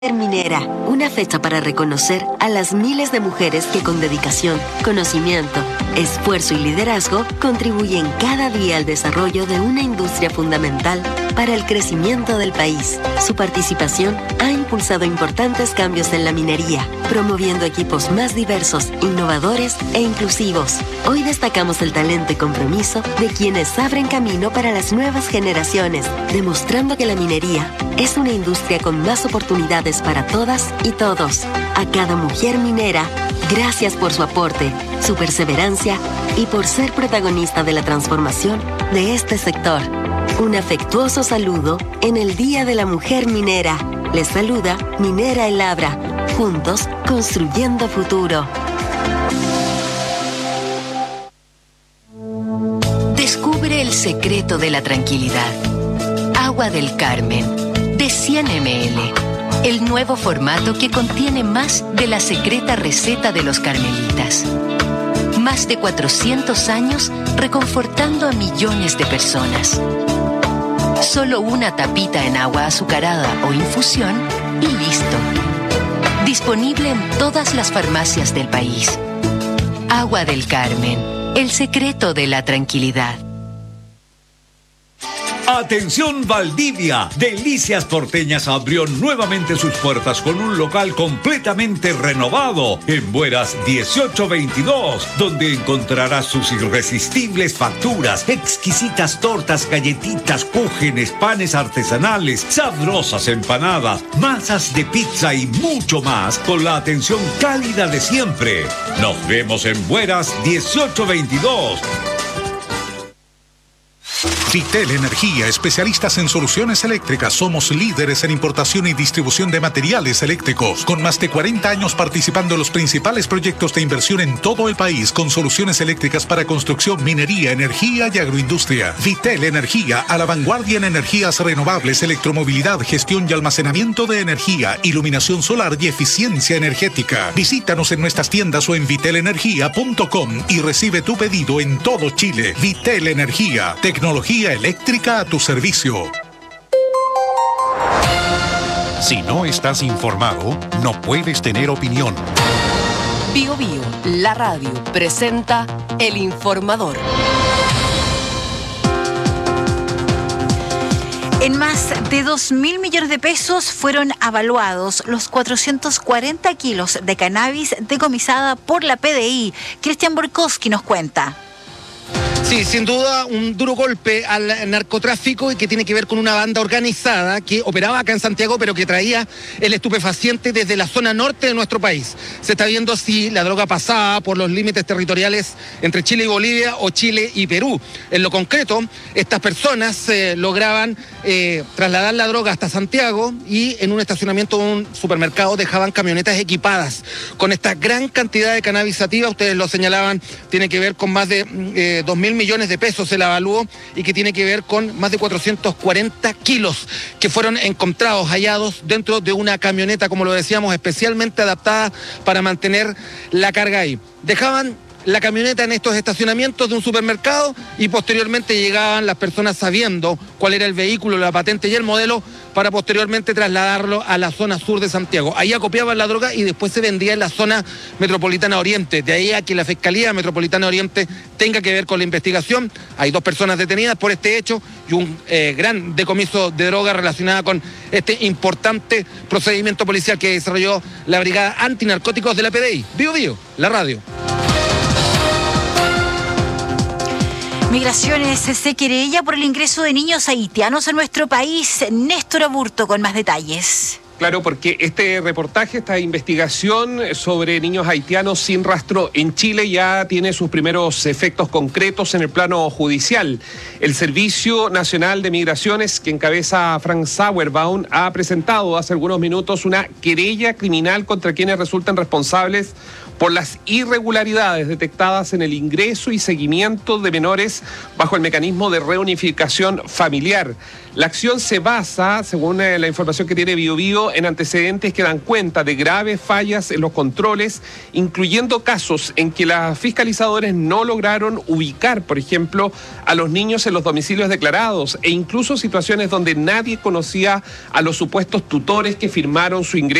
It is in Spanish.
Minera, una fecha para reconocer a las miles de mujeres que con dedicación, conocimiento, esfuerzo y liderazgo contribuyen cada día al desarrollo de una industria fundamental para el crecimiento del país. Su participación ha impulsado importantes cambios en la minería, promoviendo equipos más diversos, innovadores e inclusivos. Hoy destacamos el talento y compromiso de quienes abren camino para las nuevas generaciones, demostrando que la minería es una industria con más oportunidades para todas y todos. A cada mujer minera, gracias por su aporte, su perseverancia y por ser protagonista de la transformación de este sector. Un afectuoso saludo en el Día de la Mujer Minera. Les saluda Minera El Abra. Juntos, construyendo futuro. Descubre el secreto de la tranquilidad. Agua del Carmen, de 100 ml. El nuevo formato que contiene más de la secreta receta de los carmelitas. Más de 400 años reconfortando a millones de personas. Solo una tapita en agua azucarada o infusión y listo. Disponible en todas las farmacias del país. Agua del Carmen, el secreto de la tranquilidad. Atención Valdivia, Delicias Porteñas abrió nuevamente sus puertas con un local completamente renovado en Bueras 1822, donde encontrarás sus irresistibles facturas, exquisitas tortas, galletitas, cúgenes, panes artesanales, sabrosas empanadas, masas de pizza y mucho más con la atención cálida de siempre. Nos vemos en Bueras 1822. Vitel Energía, especialistas en soluciones eléctricas. Somos líderes en importación y distribución de materiales eléctricos, con más de 40 años participando en los principales proyectos de inversión en todo el país, con soluciones eléctricas para construcción, minería, energía y agroindustria. Vitel Energía, a la vanguardia en energías renovables, electromovilidad, gestión y almacenamiento de energía, iluminación solar y eficiencia energética. Visítanos en nuestras tiendas o en vitelenergia.com y recibe tu pedido en todo Chile. Vitel Energía, tecnología eléctrica a tu servicio. Si no estás informado, no puedes tener opinión. Bio Bio, la radio, presenta El Informador. En más de 2.000 millones de pesos fueron avaluados los 440 kilos de cannabis decomisada por la PDI. Cristian Borkowski nos cuenta. Sí, sin duda un duro golpe al narcotráfico y que tiene que ver con una banda organizada que operaba acá en Santiago, pero que traía el estupefaciente desde la zona norte de nuestro país. Se está viendo si la droga pasaba por los límites territoriales entre Chile y Bolivia o Chile y Perú. En lo concreto, estas personas lograban trasladar la droga hasta Santiago y en un estacionamiento de un supermercado dejaban camionetas equipadas con esta gran cantidad de cannabis sativa. Ustedes lo señalaban, tiene que ver con más de 2.000 millones de pesos se la evaluó y que tiene que ver con más de 440 kilos que fueron encontrados, hallados dentro de una camioneta, como lo decíamos, especialmente adaptada para mantener la carga ahí. Dejaban la camioneta en estos estacionamientos de un supermercado y posteriormente llegaban las personas sabiendo cuál era el vehículo, la patente y el modelo para posteriormente trasladarlo a la zona sur de Santiago. Ahí acopiaban la droga y después se vendía en la zona metropolitana oriente. De ahí a que la Fiscalía Metropolitana Oriente tenga que ver con la investigación. Hay 2 personas detenidas por este hecho y un gran decomiso de droga relacionada con este importante procedimiento policial que desarrolló la Brigada Antinarcóticos de la PDI. Bio Bio, la radio. Migraciones se querella por el ingreso de niños haitianos a nuestro país. Néstor Aburto con más detalles. Claro, porque este reportaje, esta investigación sobre niños haitianos sin rastro en Chile ya tiene sus primeros efectos concretos en el plano judicial. El Servicio Nacional de Migraciones, que encabeza Frank Sauerbaum, ha presentado hace algunos minutos una querella criminal contra quienes resultan responsables por las irregularidades detectadas en el ingreso y seguimiento de menores bajo el mecanismo de reunificación familiar. La acción se basa, según la información que tiene BioBio, en antecedentes que dan cuenta de graves fallas en los controles, incluyendo casos en que los fiscalizadores no lograron ubicar, por ejemplo, a los niños en los domicilios declarados, e incluso situaciones donde nadie conocía a los supuestos tutores que firmaron su ingreso